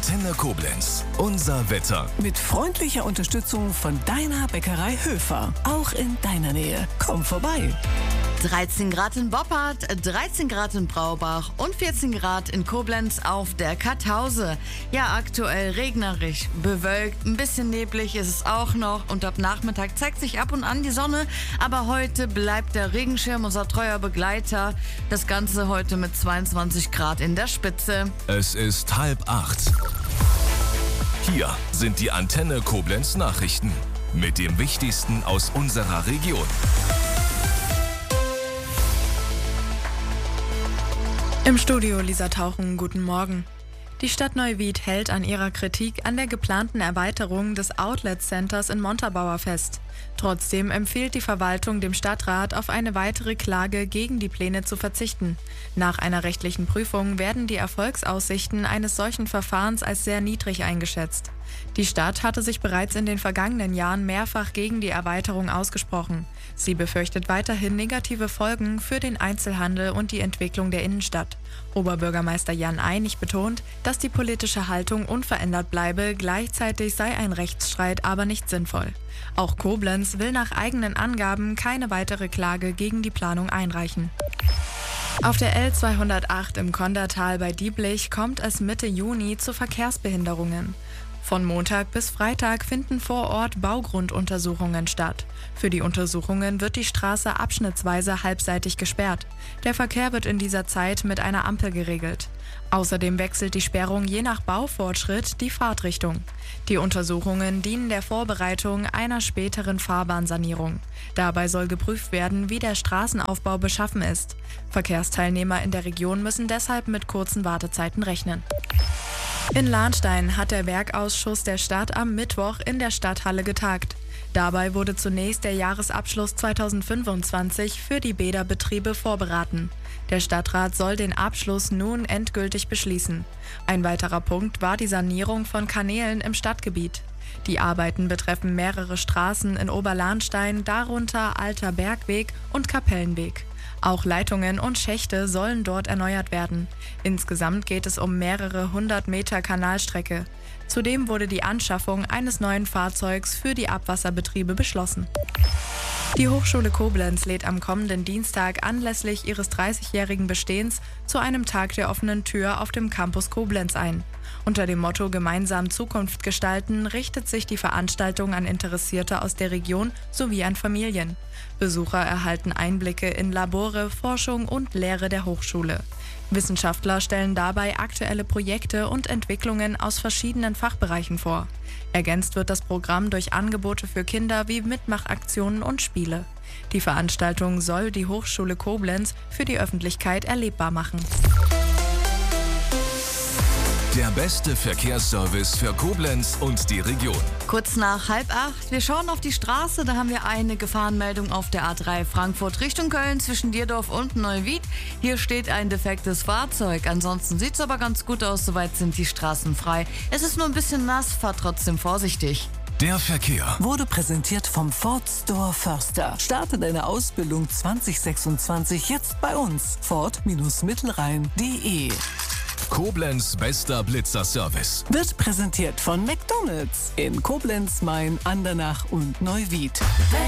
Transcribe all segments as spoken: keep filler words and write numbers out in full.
Antenne Koblenz. Unser Wetter. Mit freundlicher Unterstützung von deiner Bäckerei Höfer. Auch in deiner Nähe. Komm vorbei. dreizehn Grad in Boppard, dreizehn Grad in Braubach und vierzehn Grad in Koblenz auf der Kartause. Ja, aktuell regnerisch, bewölkt, ein bisschen neblig ist es auch noch und ab Nachmittag zeigt sich ab und an die Sonne. Aber heute bleibt der Regenschirm unser treuer Begleiter. Das Ganze heute mit zweiundzwanzig Grad in der Spitze. Es ist halb acht. Hier sind die Antenne Koblenz Nachrichten mit dem Wichtigsten aus unserer Region. Im Studio Lisa Tauchen, guten Morgen. Die Stadt Neuwied hält an ihrer Kritik an der geplanten Erweiterung des Outlet Centers in Montabaur fest. Trotzdem empfiehlt die Verwaltung dem Stadtrat, auf eine weitere Klage gegen die Pläne zu verzichten. Nach einer rechtlichen Prüfung werden die Erfolgsaussichten eines solchen Verfahrens als sehr niedrig eingeschätzt. Die Stadt hatte sich bereits in den vergangenen Jahren mehrfach gegen die Erweiterung ausgesprochen. Sie befürchtet weiterhin negative Folgen für den Einzelhandel und die Entwicklung der Innenstadt. Oberbürgermeister Jan Einig betont, dass die politische Haltung unverändert bleibe, gleichzeitig sei ein Rechtsstreit aber nicht sinnvoll. Auch Koblenz will nach eigenen Angaben keine weitere Klage gegen die Planung einreichen. Auf der L zweihundertacht im Kondertal bei Dieblich kommt es Mitte Juni zu Verkehrsbehinderungen. Von Montag bis Freitag finden vor Ort Baugrunduntersuchungen statt. Für die Untersuchungen wird die Straße abschnittsweise halbseitig gesperrt. Der Verkehr wird in dieser Zeit mit einer Ampel geregelt. Außerdem wechselt die Sperrung je nach Baufortschritt die Fahrtrichtung. Die Untersuchungen dienen der Vorbereitung einer späteren Fahrbahnsanierung. Dabei soll geprüft werden, wie der Straßenaufbau beschaffen ist. Verkehrsteilnehmer in der Region müssen deshalb mit kurzen Wartezeiten rechnen. In Lahnstein hat der Werkausschuss der Stadt am Mittwoch in der Stadthalle getagt. Dabei wurde zunächst der Jahresabschluss zweitausendfünfundzwanzig für die Bäderbetriebe vorberaten. Der Stadtrat soll den Abschluss nun endgültig beschließen. Ein weiterer Punkt war die Sanierung von Kanälen im Stadtgebiet. Die Arbeiten betreffen mehrere Straßen in Oberlahnstein, darunter Alter Bergweg und Kapellenweg. Auch Leitungen und Schächte sollen dort erneuert werden. Insgesamt geht es um mehrere hundert Meter Kanalstrecke. Zudem wurde die Anschaffung eines neuen Fahrzeugs für die Abwasserbetriebe beschlossen. Die Hochschule Koblenz lädt am kommenden Dienstag anlässlich ihres dreißigjährigen Bestehens zu einem Tag der offenen Tür auf dem Campus Koblenz ein. Unter dem Motto Gemeinsam Zukunft gestalten richtet sich die Veranstaltung an Interessierte aus der Region sowie an Familien. Besucher erhalten Einblicke in Labore, Forschung und Lehre der Hochschule. Wissenschaftler stellen dabei aktuelle Projekte und Entwicklungen aus verschiedenen Fachbereichen vor. Ergänzt wird das Programm durch Angebote für Kinder wie Mitmachaktionen und Spiele. Die Veranstaltung soll die Hochschule Koblenz für die Öffentlichkeit erlebbar machen. Der beste Verkehrsservice für Koblenz und die Region. Kurz nach halb acht, wir schauen auf die Straße, da haben wir eine Gefahrenmeldung auf der A drei Frankfurt Richtung Köln zwischen Dierdorf und Neuwied. Hier steht ein defektes Fahrzeug, ansonsten sieht es aber ganz gut aus, soweit sind die Straßen frei. Es ist nur ein bisschen nass, fahrt trotzdem vorsichtig. Der Verkehr Wurde präsentiert vom Ford Store Förster. Starte deine Ausbildung zwanzig sechsundzwanzig jetzt bei uns. Ford Mittelrhein punkt de. Koblenz bester Blitzer-Service. Wird präsentiert von McDonald's in Koblenz, Main, Andernach und Neuwied.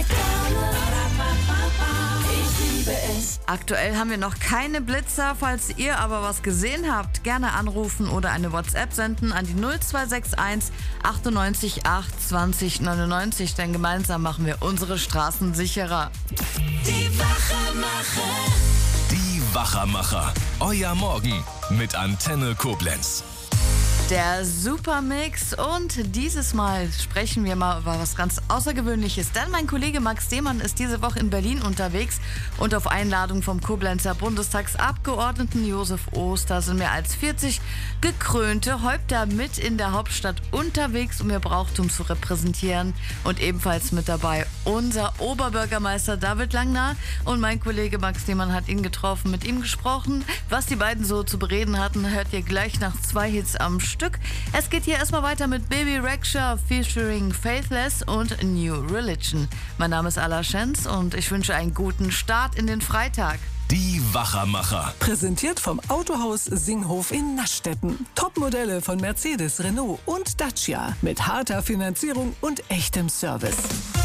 Ich liebe es. Aktuell haben wir noch keine Blitzer. Falls ihr aber was gesehen habt, gerne anrufen oder eine WhatsApp senden an die null zwei sechs eins achtundneunzig acht zwanzig neunundneunzig, denn gemeinsam machen wir unsere Straßen sicherer. Die Wachermacher. Die Wachermacher. Euer Morgen mit Antenne Koblenz. Der Supermix und dieses Mal sprechen wir mal über was ganz Außergewöhnliches, denn mein Kollege Max Demann ist diese Woche in Berlin unterwegs und auf Einladung vom Koblenzer Bundestagsabgeordneten Josef Oster sind mehr als vierzig gekrönte Häupter mit in der Hauptstadt unterwegs, um ihr Brauchtum zu repräsentieren, und ebenfalls mit dabei unser Oberbürgermeister David Langner, und mein Kollege Max Demann hat ihn getroffen, mit ihm gesprochen. Was die beiden so zu bereden hatten, hört ihr gleich nach zwei Hits am Stück. Es geht hier erstmal weiter mit Baby Rexha featuring Faithless und New Religion. Mein Name ist Ala Schenz und ich wünsche einen guten Start in den Freitag. Die Wachermacher. Präsentiert vom Autohaus Singhof in Naschdetten. Topmodelle von Mercedes, Renault und Dacia mit harter Finanzierung und echtem Service.